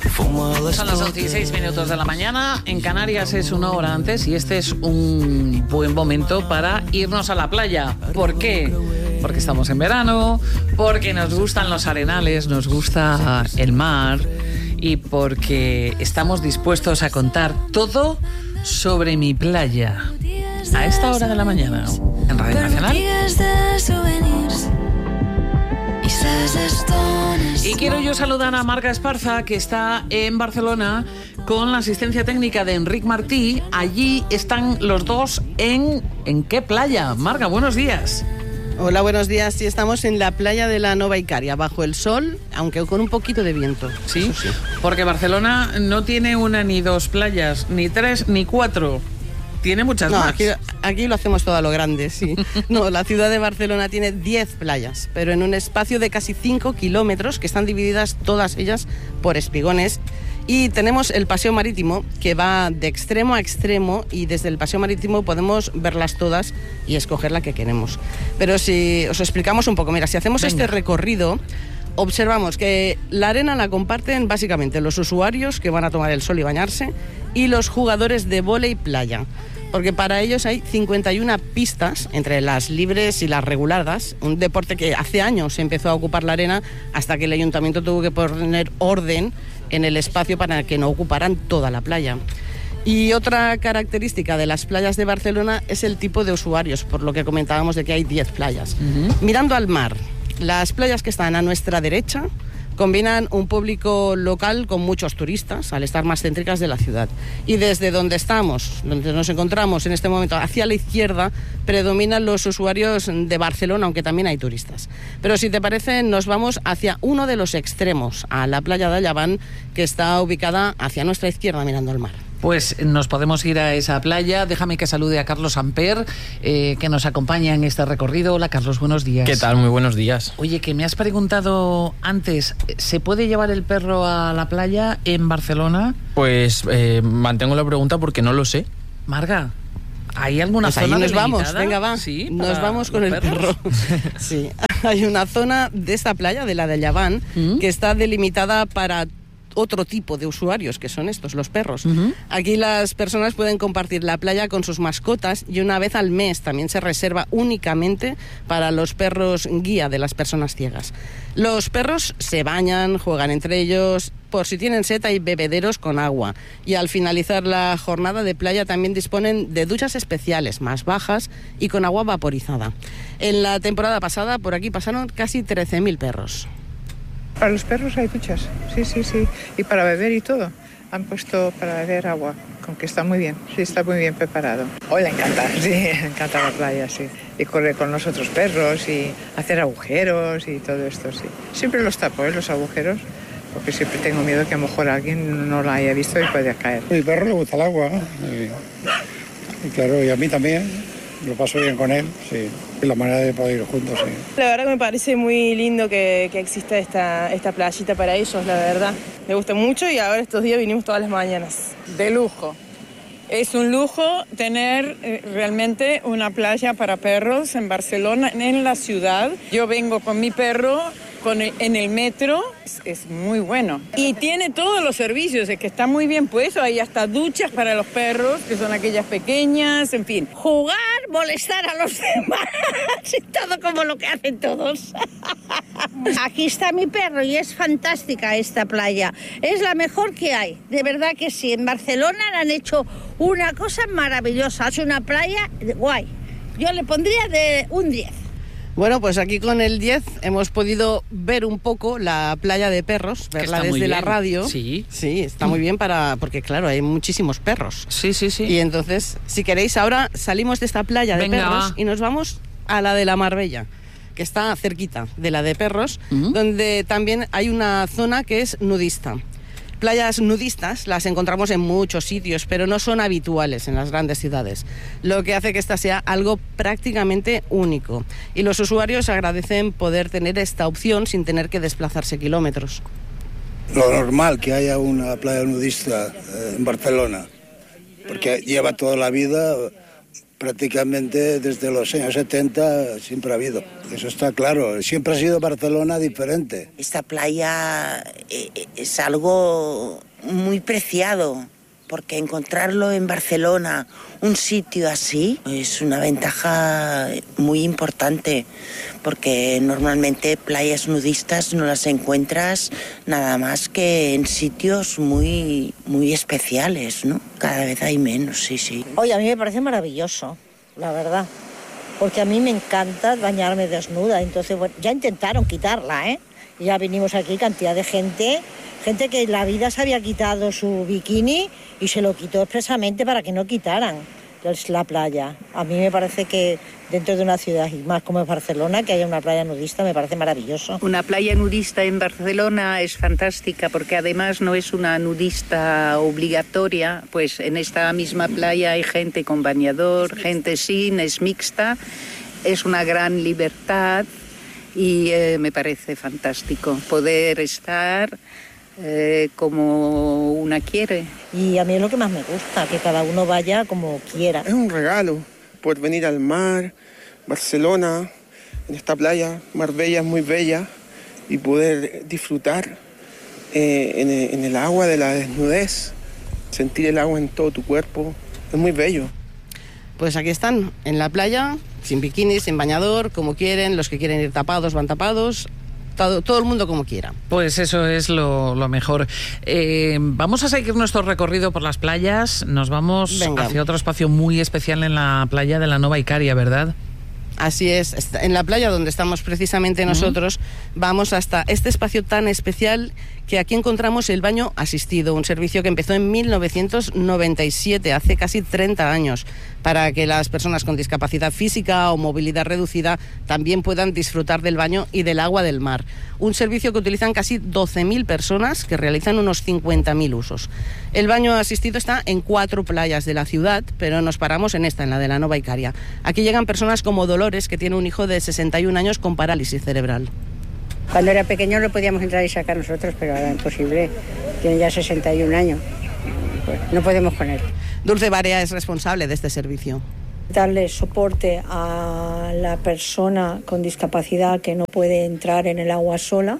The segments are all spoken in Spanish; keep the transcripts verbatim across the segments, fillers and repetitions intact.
Son las once y seis minutos de la mañana. En Canarias es una hora antes y este es un buen momento para irnos a la playa. ¿Por qué? Porque estamos en verano, porque nos gustan los arenales, nos gusta el mar y porque estamos dispuestos a contar todo sobre mi playa. A esta hora de la mañana, en Radio Nacional. Y quiero yo saludar a Marga Esparza, que está en Barcelona con la asistencia técnica de Enric Martí. Allí están los dos en... ¿En qué playa? Marga, buenos días. Hola, buenos días. Sí, estamos en la playa de la Nova Icaria, bajo el sol, aunque con un poquito de viento. ¿Sí? Sí. Porque Barcelona no tiene una ni dos playas, ni tres ni cuatro. Tiene muchas no, más. Aquí, aquí lo hacemos todo a lo grande, sí. No, la ciudad de Barcelona tiene diez playas, pero en un espacio de casi cinco kilómetros, que están divididas todas ellas por espigones. Y tenemos el paseo marítimo, que va de extremo a extremo, y desde el paseo marítimo podemos verlas todas y escoger la que queremos. Pero si os explicamos un poco, mira, si hacemos Venga. este recorrido, observamos que la arena la comparten básicamente los usuarios que van a tomar el sol y bañarse y los jugadores de vóley playa, porque para ellos hay cincuenta y una pistas entre las libres y las reguladas, un deporte que hace años se empezó a ocupar la arena hasta que el ayuntamiento tuvo que poner orden en el espacio para que no ocuparan toda la playa. Y otra característica de las playas de Barcelona es el tipo de usuarios, por lo que comentábamos de que hay diez playas. Uh-huh. Mirando al mar, las playas que están a nuestra derecha combinan un público local con muchos turistas, al estar más céntricas de la ciudad. Y desde donde estamos, donde nos encontramos en este momento, hacia la izquierda, predominan los usuarios de Barcelona, aunque también hay turistas. Pero si te parece, nos vamos hacia uno de los extremos, a la playa de Allaván, que está ubicada hacia nuestra izquierda, mirando al mar. Pues nos podemos ir a esa playa. Déjame que salude a Carlos Amper, eh, que nos acompaña en este recorrido. Hola, Carlos, buenos días. ¿Qué tal? Muy buenos días. Oye, que me has preguntado antes, ¿se puede llevar el perro a la playa en Barcelona? Pues eh, mantengo la pregunta porque no lo sé. Marga, ¿hay alguna pues zona ahí nos delimitada? Vamos, venga, va. ¿Sí? Nos vamos con el perros? perro. Sí, hay una zona de esta playa, de la de Allaván, ¿Mm? que está delimitada para otro tipo de usuarios, que son estos, los perros. Uh-huh. Aquí las personas pueden compartir la playa con sus mascotas y una vez al mes también se reserva únicamente para los perros guía de las personas ciegas. Los perros se bañan, juegan entre ellos, por si tienen sed hay bebederos con agua, y al finalizar la jornada de playa también disponen de duchas especiales más bajas y con agua vaporizada. En la temporada pasada por aquí pasaron casi trece mil perros. Para los perros hay duchas, sí, sí, sí, y para beber y todo. Han puesto para beber agua, con que está muy bien, sí, está muy bien preparado. Hoy le encanta, sí, le encanta la playa, sí. Y correr con los otros perros y hacer agujeros y todo esto, sí. Siempre los tapo, ¿eh? Los agujeros, porque siempre tengo miedo que a lo mejor alguien no lo haya visto y puede caer. A mi perro le gusta el agua, y, y claro, y a mí también. Lo paso bien con él, sí. Y la manera de poder ir juntos, sí. La verdad que me parece muy lindo que, que exista esta, esta playita para ellos, la verdad. Me gusta mucho y ahora estos días vinimos todas las mañanas. De lujo. Es un lujo tener eh, realmente una playa para perros en Barcelona, en la ciudad. Yo vengo con mi perro con el, en el metro, es, es muy bueno. Y tiene todos los servicios, es que está muy bien puesto. Hay hasta duchas para los perros, que son aquellas pequeñas, en fin. Jugar, molestar a los demás, y todo como lo que hacen todos. Aquí está mi perro y es fantástica esta playa. Es la mejor que hay, de verdad que sí. En Barcelona le han hecho una cosa maravillosa. Es una playa guay. Yo le pondría de un diez. Bueno, pues aquí con el diez hemos podido ver un poco la playa de perros, verla desde la radio. Sí. Sí, está muy bien para porque claro, hay muchísimos perros. Sí, sí, sí. Y entonces, si queréis, ahora salimos de esta playa de Venga, perros va. y nos vamos a la de la Marbella, que está cerquita de la de perros, uh-huh. donde también hay una zona que es nudista. Playas nudistas las encontramos en muchos sitios, pero no son habituales en las grandes ciudades, lo que hace que esta sea algo prácticamente único. Y los usuarios agradecen poder tener esta opción sin tener que desplazarse kilómetros. Lo normal que haya una playa nudista en Barcelona, porque lleva toda la vida prácticamente desde los años setenta siempre ha habido. Eso está claro. Siempre ha sido Barcelona diferente. Esta playa es algo muy preciado, porque encontrarlo en Barcelona, un sitio así, es una ventaja muy importante, porque normalmente playas nudistas no las encuentras nada más que en sitios muy, muy especiales, ¿no? Cada vez hay menos, sí, sí. Oye, a mí me parece maravilloso, la verdad, porque a mí me encanta bañarme desnuda, entonces, bueno, ya intentaron quitarla, ¿eh? Ya vinimos aquí, cantidad de gente, gente que en la vida se había quitado su bikini y se lo quitó expresamente para que no quitaran la playa. A mí me parece que dentro de una ciudad, y más como es Barcelona, que haya una playa nudista, me parece maravilloso. Una playa nudista en Barcelona es fantástica, porque además no es una nudista obligatoria, pues en esta misma playa hay gente con bañador, gente sin, es mixta, es una gran libertad y eh, me parece fantástico poder estar Eh, como una quiere. Y a mí es lo que más me gusta, que cada uno vaya como quiera. Es un regalo poder venir al mar, Barcelona, en esta playa, Marbella es muy bella, y poder disfrutar eh, en, el, en el agua de la desnudez, sentir el agua en todo tu cuerpo, es muy bello. Pues aquí están, en la playa, sin bikini, sin bañador, como quieren, los que quieren ir tapados van tapados. Todo, todo el mundo como quiera. Pues eso es lo, lo mejor. Eh, vamos a seguir nuestro recorrido por las playas. Nos vamos Venga. hacia otro espacio muy especial en la playa de la Nova Icaria, ¿verdad? Así es, en la playa donde estamos precisamente nosotros, uh-huh. vamos hasta este espacio tan especial que aquí encontramos el baño asistido, un servicio que empezó en mil novecientos noventa y siete, hace casi treinta años, para que las personas con discapacidad física o movilidad reducida también puedan disfrutar del baño y del agua del mar. Un servicio que utilizan casi doce mil personas que realizan unos cincuenta mil usos. El baño asistido está en cuatro playas de la ciudad, pero nos paramos en esta, en la de la Nova Icaria. Aquí llegan personas como Dolores, que tiene un hijo de sesenta y un años con parálisis cerebral. Cuando era pequeño lo podíamos entrar y sacar nosotros, pero ahora es imposible. Tiene ya sesenta y un años. Pues no podemos con él. Dulce Barea es responsable de este servicio. Darle soporte a la persona con discapacidad que no puede entrar en el agua sola,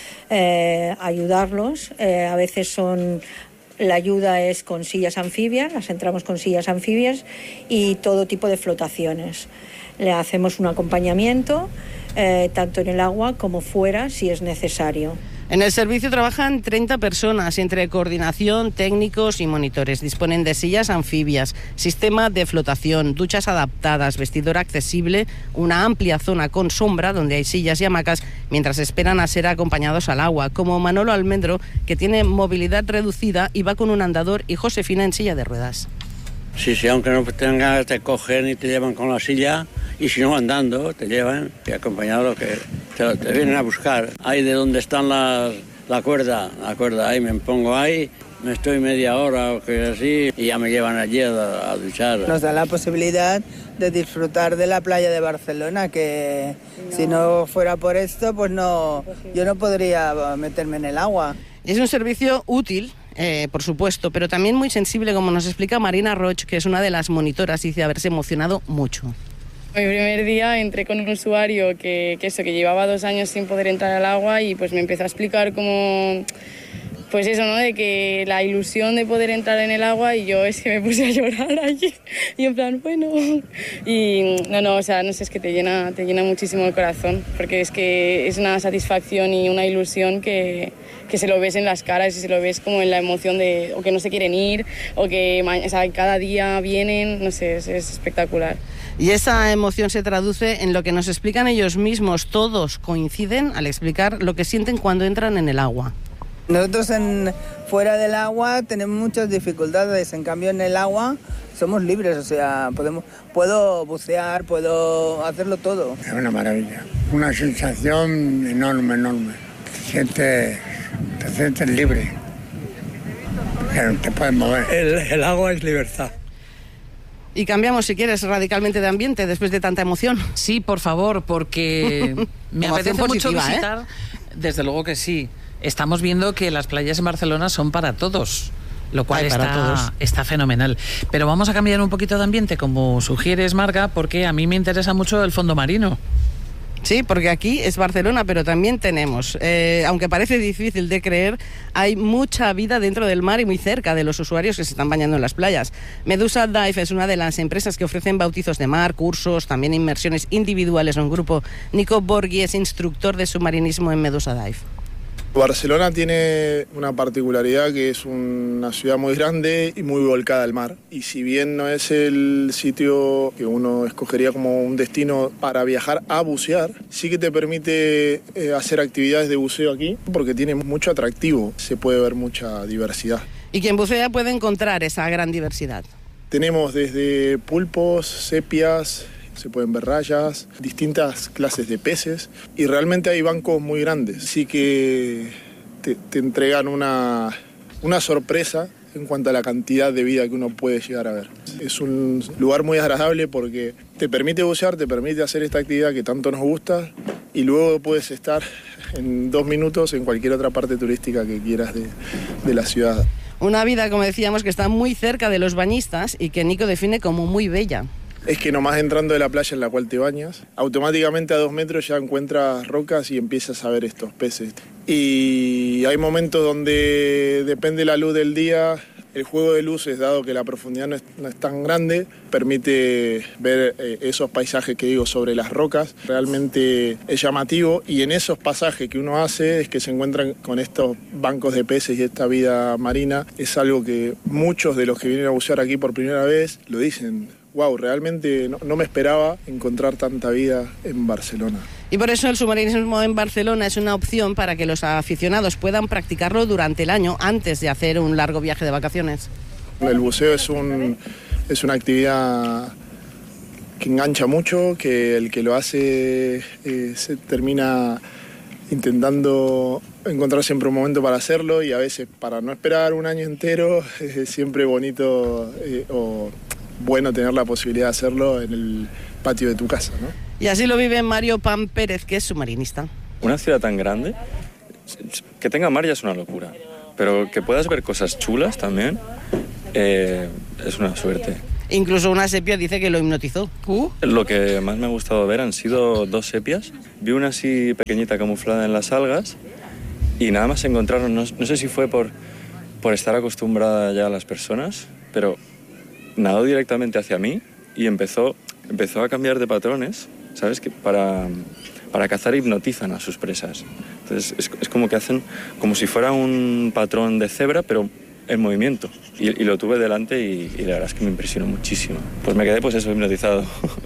eh, ayudarlos. Eh, a veces son... La ayuda es con sillas anfibias, las entramos con sillas anfibias y todo tipo de flotaciones. Le hacemos un acompañamiento, eh, tanto en el agua como fuera, si es necesario. En el servicio trabajan treinta personas, entre coordinación, técnicos y monitores. Disponen de sillas anfibias, sistema de flotación, duchas adaptadas, vestidor accesible, una amplia zona con sombra donde hay sillas y hamacas mientras esperan a ser acompañados al agua, como Manolo Almendro, que tiene movilidad reducida y va con un andador, y Josefina en silla de ruedas. Sí, sí, aunque no tengas, te cogen y te llevan con la silla, y si no andando, te llevan y acompañado que te, te vienen a buscar. Ahí de donde están las, la cuerda, la cuerda, ahí me pongo ahí, me estoy media hora o que así, y ya me llevan allí a, a duchar. Nos da la posibilidad de disfrutar de la playa de Barcelona, que no. si no fuera por esto, pues no, yo no podría meterme en el agua. Es un servicio útil, Eh, por supuesto, pero también muy sensible, como nos explica Marina Roch, que es una de las monitoras, y dice haberse emocionado mucho. Mi primer día entré con un usuario que, que eso, que llevaba dos años sin poder entrar al agua, y pues me empezó a explicar cómo, pues eso, ¿no? De que la ilusión de poder entrar en el agua, y yo es que me puse a llorar allí, y en plan, bueno, y no, no, o sea, no sé, es que te llena, te llena muchísimo el corazón, porque es que es una satisfacción y una ilusión que... que se lo ves en las caras y se lo ves como en la emoción de o que no se quieren ir o que o sea, cada día vienen, no sé, es, es espectacular. Y esa emoción se traduce en lo que nos explican ellos mismos. Todos coinciden al explicar lo que sienten cuando entran en el agua. Nosotros en, fuera del agua tenemos muchas dificultades, en cambio en el agua somos libres, o sea, podemos, puedo bucear, puedo hacerlo todo. Es una maravilla, una sensación enorme, enorme. Te sientes... te sientes libre, que no te puedes mover. El, el agua es libertad. Y cambiamos, si quieres, radicalmente de ambiente después de tanta emoción. Sí, por favor, porque me apetece mucho visitar. ¿eh? Desde luego que sí. Estamos viendo que las playas en Barcelona son para todos. Lo cual Ay, está, para todos. está fenomenal. Pero vamos a cambiar un poquito de ambiente, como sugieres, Marga, porque a mí me interesa mucho el fondo marino. Sí, porque aquí es Barcelona, pero también tenemos, eh, aunque parece difícil de creer, hay mucha vida dentro del mar y muy cerca de los usuarios que se están bañando en las playas. Medusa Dive es una de las empresas que ofrecen bautizos de mar, cursos, también inmersiones individuales o en grupo. Nico Borghi es instructor de submarinismo en Medusa Dive. Barcelona tiene una particularidad que es una ciudad muy grande y muy volcada al mar. Y si bien no es el sitio que uno escogería como un destino para viajar a bucear, sí que te permite eh, hacer actividades de buceo aquí porque tiene mucho atractivo, se puede ver mucha diversidad. Y quien bucea puede encontrar esa gran diversidad. Tenemos desde pulpos, sepias, se pueden ver rayas, distintas clases de peces y realmente hay bancos muy grandes, sí que te, te entregan una, una sorpresa en cuanto a la cantidad de vida que uno puede llegar a ver. Es un lugar muy agradable porque te permite bucear, te permite hacer esta actividad que tanto nos gusta y luego puedes estar en dos minutos en cualquier otra parte turística que quieras de, de la ciudad. Una vida, como decíamos, que está muy cerca de los bañistas y que Nico define como muy bella. Es que nomás entrando de la playa en la cual te bañas, automáticamente a dos metros ya encuentras rocas y empiezas a ver estos peces. Y hay momentos donde depende la luz del día, el juego de luces, dado que la profundidad no es, no es tan grande, permite ver eh, esos paisajes que digo sobre las rocas. Realmente es llamativo y en esos pasajes que uno hace es que se encuentran con estos bancos de peces y esta vida marina. Es algo que muchos de los que vienen a bucear aquí por primera vez lo dicen. Wow, realmente no, no me esperaba encontrar tanta vida en Barcelona. Y por eso el submarinismo en Barcelona es una opción para que los aficionados puedan practicarlo durante el año antes de hacer un largo viaje de vacaciones. El buceo es, un, es una actividad que engancha mucho, que el que lo hace eh, se termina intentando encontrar siempre un momento para hacerlo y a veces para no esperar un año entero es siempre bonito eh, o bueno tener la posibilidad de hacerlo en el patio de tu casa, ¿no? Y así lo vive Mario Pan Pérez, que es submarinista. Una ciudad tan grande, que tenga mar ya es una locura, pero que puedas ver cosas chulas también eh, es una suerte. Incluso una sepia dice que lo hipnotizó. Uh. Lo que más me ha gustado ver han sido dos sepias. Vi una así pequeñita camuflada en las algas y nada más se encontraron, no, no sé si fue por, por estar acostumbrada ya a las personas, pero nadó directamente hacia mí y empezó, empezó a cambiar de patrones, ¿sabes? Que para, para cazar hipnotizan a sus presas. Entonces es, es como que hacen como si fuera un patrón de cebra, pero en movimiento. Y, y lo tuve delante y, y la verdad es que me impresionó muchísimo. Pues me quedé pues eso, hipnotizado.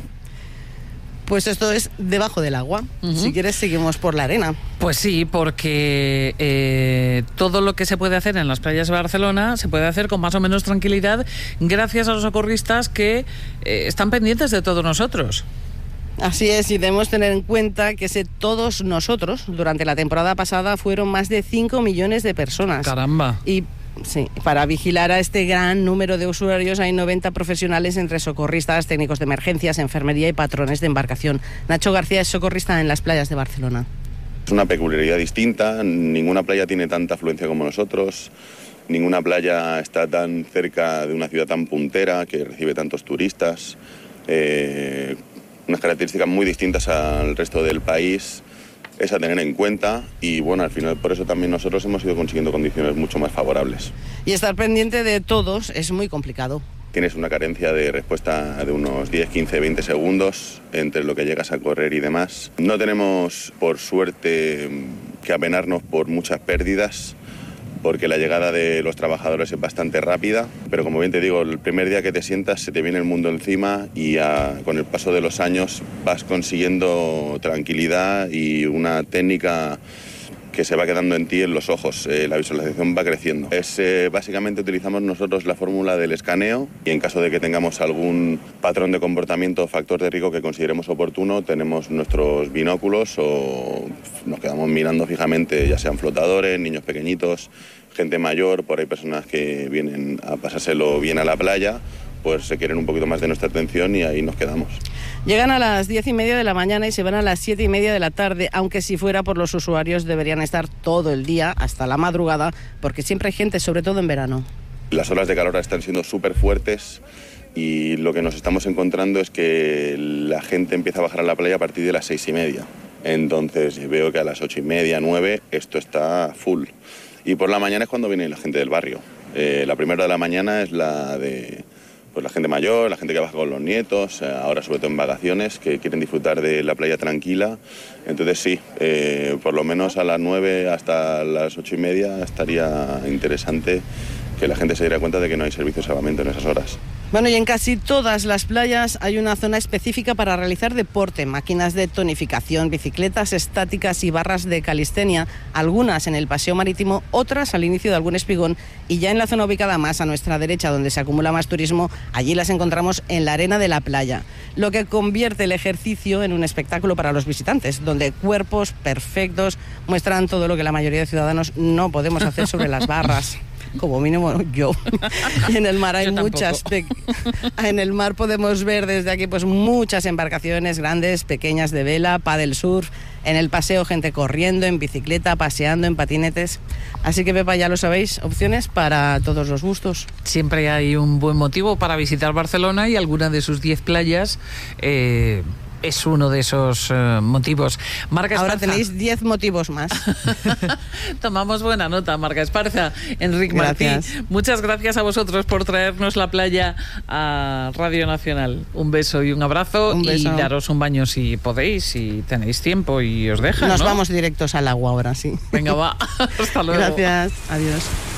Pues esto es debajo del agua. Uh-huh. Si quieres seguimos por la arena. Pues sí, porque eh, todo lo que se puede hacer en las playas de Barcelona se puede hacer con más o menos tranquilidad gracias a los socorristas que eh, están pendientes de todos nosotros. Así es, y debemos tener en cuenta que ese todos nosotros durante la temporada pasada fueron más de cinco millones de personas. ¡Caramba! Y sí, para vigilar a este gran número de usuarios hay noventa profesionales entre socorristas, técnicos de emergencias, enfermería y patrones de embarcación. Nacho García es socorrista en las playas de Barcelona. Es una peculiaridad distinta, ninguna playa tiene tanta afluencia como nosotros, ninguna playa está tan cerca de una ciudad tan puntera que recibe tantos turistas, eh, unas características muy distintas al resto del país. Es a tener en cuenta y bueno, al final por eso también nosotros hemos ido consiguiendo condiciones mucho más favorables. Y estar pendiente de todos es muy complicado. Tienes una carencia de respuesta de unos diez, quince, veinte segundos entre lo que llegas a correr y demás. No tenemos, por suerte, que apenarnos por muchas pérdidas, porque la llegada de los trabajadores es bastante rápida, pero como bien te digo, el primer día que te sientas se te viene el mundo encima y a, con el paso de los años vas consiguiendo tranquilidad y una técnica que se va quedando en ti en los ojos, eh, la visualización va creciendo. Es, eh, básicamente utilizamos nosotros la fórmula del escaneo y en caso de que tengamos algún patrón de comportamiento o factor de riesgo que consideremos oportuno, tenemos nuestros binóculos o nos quedamos mirando fijamente, ya sean flotadores, niños pequeñitos, gente mayor, por ahí personas que vienen a pasárselo bien a la playa, pues se quieren un poquito más de nuestra atención y ahí nos quedamos. Llegan a las diez y media de la mañana y se van a las siete y media de la tarde, aunque si fuera por los usuarios deberían estar todo el día hasta la madrugada, porque siempre hay gente, sobre todo en verano. Las olas de calor están siendo súper fuertes y lo que nos estamos encontrando es que la gente empieza a bajar a la playa a partir de las seis y media. Entonces veo que a las ocho y media, nueve, esto está full. Y por la mañana es cuando viene la gente del barrio. Eh, la primera de la mañana es la de pues, la gente mayor, la gente que baja con los nietos, eh, ahora sobre todo en vacaciones, que quieren disfrutar de la playa tranquila. Entonces sí, eh, por lo menos a las nueve hasta las ocho y media estaría interesante que la gente se diera cuenta de que no hay servicio de salvamento en esas horas. Bueno, y en casi todas las playas hay una zona específica para realizar deporte, máquinas de tonificación, bicicletas estáticas y barras de calistenia, algunas en el paseo marítimo, otras al inicio de algún espigón, y ya en la zona ubicada más a nuestra derecha, donde se acumula más turismo, allí las encontramos en la arena de la playa, lo que convierte el ejercicio en un espectáculo para los visitantes, donde cuerpos perfectos muestran todo lo que la mayoría de ciudadanos no podemos hacer sobre las barras. Como mínimo yo. Y en el mar hay muchas. Pe- en el mar podemos ver desde aquí pues muchas embarcaciones grandes, pequeñas de vela, paddle surf. En el paseo gente corriendo, en bicicleta, paseando, en patinetes. Así que, Pepa, ya lo sabéis, opciones para todos los gustos. Siempre hay un buen motivo para visitar Barcelona y alguna de sus diez playas eh, es uno de esos eh, motivos. Marga Esparza. Ahora tenéis diez motivos más. Tomamos buena nota, Marga Esparza. Enrique Gracias. Martí, muchas gracias a vosotros por traernos la playa a Radio Nacional. Un beso y un abrazo. Un beso. Y daros un baño si podéis, si tenéis tiempo y os dejan. Nos ¿no? vamos directos al agua ahora, sí. Venga, va. Hasta luego. Gracias. Adiós.